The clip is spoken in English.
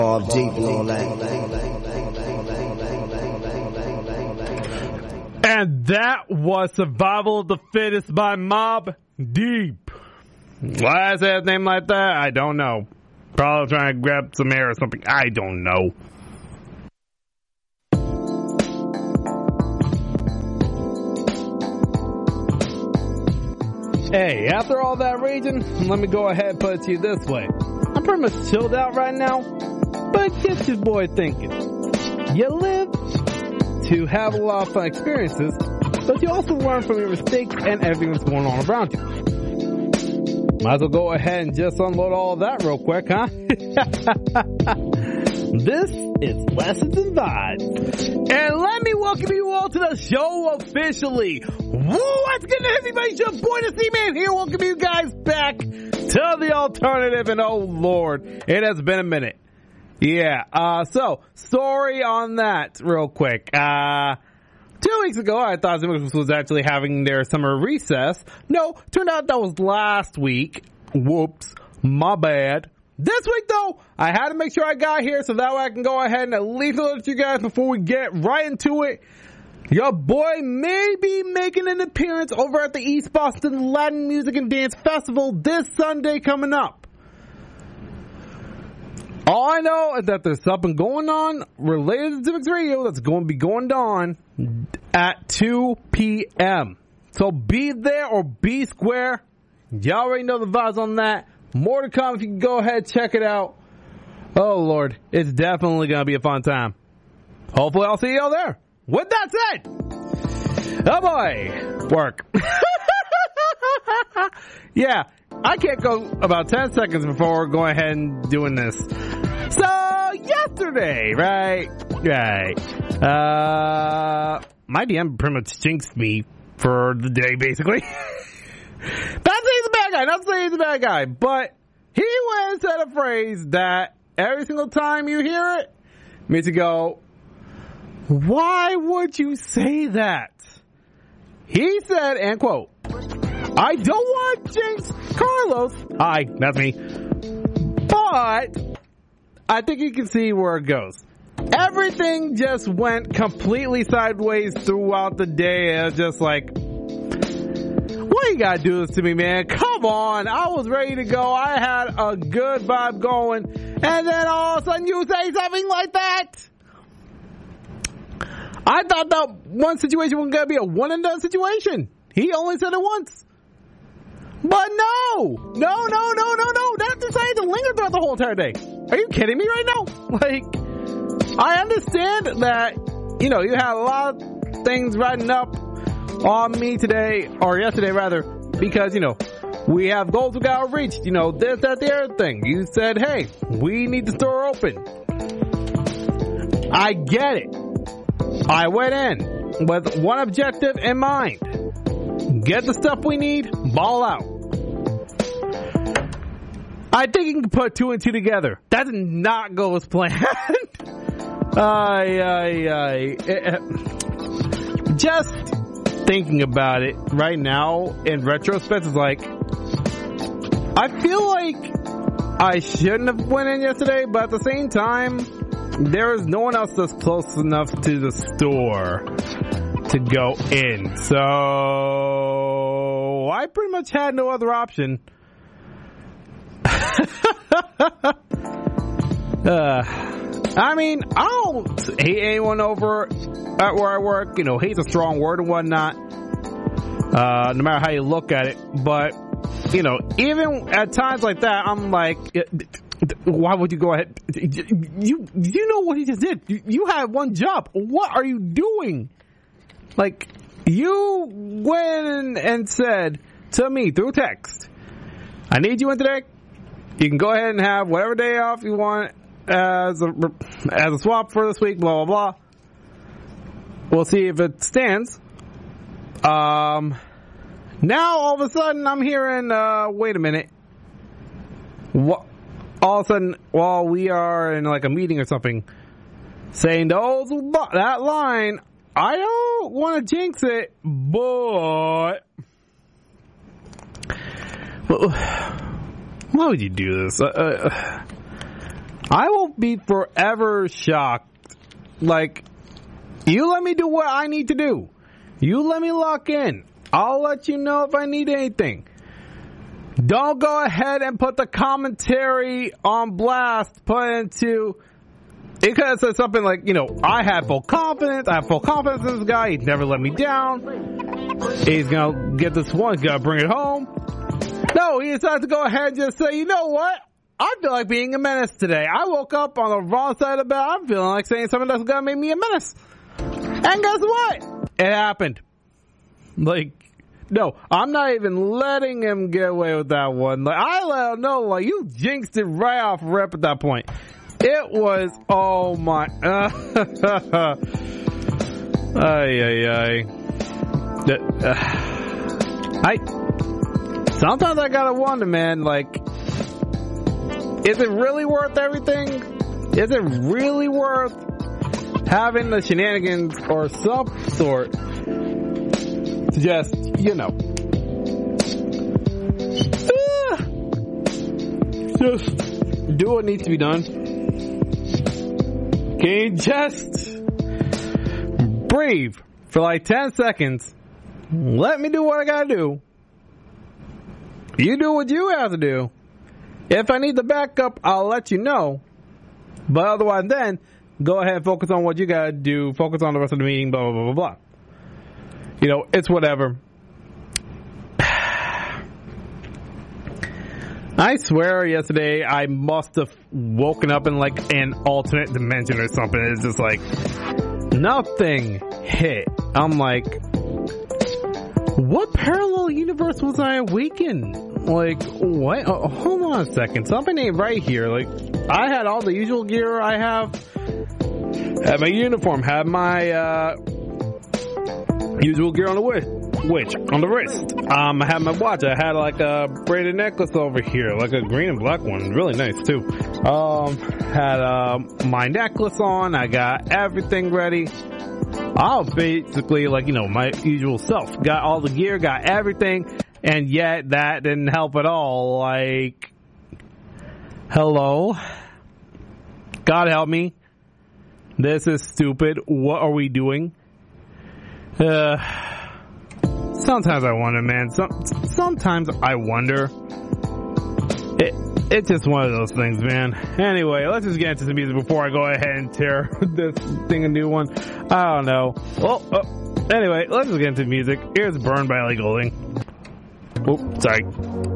All deep and all that. And that was Survival of the Fittest by Mobb Deep. Why is that name like that? I don't know. Probably trying to grab some air or something. I don't know. Hey, after all that raging, let me go ahead and put it to you this way. I'm pretty much chilled out right now, but it gets your boy thinking. You live to have a lot of fun experiences, but you also learn from your mistakes and everything that's going on around you. Might as well go ahead and just unload all of that real quick, huh? This is Lessons and Vibes. And let me welcome you all to the show officially. What's good, everybody? It's your boy, the C-Man here. Welcome you guys back to the alternative. And oh, Lord, it has been a minute. Yeah, so, sorry on that real quick. 2 weeks ago, I thought Zimmer's was actually having their summer recess. No, turned out that was last week. Whoops, my bad. This week, though, I had to make sure I got here so that way I can go ahead and at least alert you guys before we get right into it. Your boy may be making an appearance over at the East Boston Latin Music and Dance Festival this Sunday coming up. All I know is that there's something going on related to Civics Radio that's going to be going on at 2 p.m. So be there or be square. Y'all already know the vibes on that. More to come if you can go ahead and check it out. Oh, Lord. It's definitely going to be a fun time. Hopefully I'll see y'all there. With that said, oh boy, work. Yeah, I can't go about 10 seconds before going ahead and doing this. So, yesterday, right, my DM pretty much jinxed me for the day, basically. Not saying he's a bad guy, not saying he's a bad guy, but he went and said a phrase that every single time you hear it, makes you go, why would you say that? He said, and quote, I don't want to jinx Carlos. Hi, that's me. But I think you can see where it goes. Everything just went completely sideways throughout the day. It was just like, why you gotta do this to me, man? Come on. I was ready to go. I had a good vibe going. And then all of a sudden you say something like that. I thought that one situation was going to be a one and done situation. He only said it once. But no. That decided to linger throughout the whole entire day. Are you kidding me right now? Like, I understand that, you had a lot of things riding up on me today, or yesterday rather, because, we have goals we got to reach, this, that, the other thing. You said, hey, we need the store open. I get it. I went in with one objective in mind. Get the stuff we need, ball out. I think you can put two and two together. That did not go as planned. Just thinking about it right now in retrospect is like, I feel like I shouldn't have went in yesterday, but at the same time, there is no one else that's close enough to the store to go in. So I pretty much had no other option. I mean, I don't hate anyone over at where I work. Hate's a strong word and whatnot. No matter how you look at it. But, even at times like that, I'm like, why would you go ahead? You know what he just did. You had one job. What are you doing? Like, you went and said to me through text, I need you in today. You can go ahead and have whatever day off you want as a swap for this week, blah, blah, blah. We'll see if it stands. Now, all of a sudden, I'm hearing, wait a minute. What? All of a sudden, while we are in like a meeting or something, saying that line, I don't want to jinx it, but why would you do this? I will be forever shocked. Like, you let me do what I need to do. You let me lock in. I'll let you know if I need anything. Don't go ahead and put the commentary on blast. It could have said something like, I have full confidence. I have full confidence in this guy. He's never let me down. He's going to get this one. He's going to bring it home. No, he decided to go ahead and just say, you know what? I feel like being a menace today. I woke up on the wrong side of the bed. I'm feeling like saying something that's going to make me a menace. And guess what? It happened. No, I'm not even letting him get away with that one. I let him know, you jinxed it right off rip at that point. It was, oh my, sometimes I gotta wonder, man, is it really worth everything? Is it really worth having the shenanigans or some sort to just, just do what needs to be done? Can you just breathe for 10 seconds? Let me do what I gotta do. You do what you have to do. If I need the backup, I'll let you know. But otherwise then, go ahead and focus on what you gotta do. Focus on the rest of the meeting, blah, blah, blah, blah, blah. It's whatever. I swear yesterday I must have woken up in an alternate dimension or something. It's just nothing hit. I'm what parallel universe was I awakened? What? Oh, hold on a second. Something ain't right here. I had all the usual gear I have. Had my uniform. Had my usual gear on the on the wrist. I had my watch. I had a braided necklace over here, a green and black one. Really nice too. Had my necklace on. I got everything ready. I was basically my usual self. Got all the gear, got everything, and yet that didn't help at all. Hello? God help me. This is stupid. What are we doing? Sometimes I wonder, man. Sometimes I wonder. It's just one of those things, man. Anyway, let's just get into some music before I go ahead and tear this thing a new one. I don't know. Anyway, let's just get into music. Here's Burn by Ellie Goulding. Oh, sorry.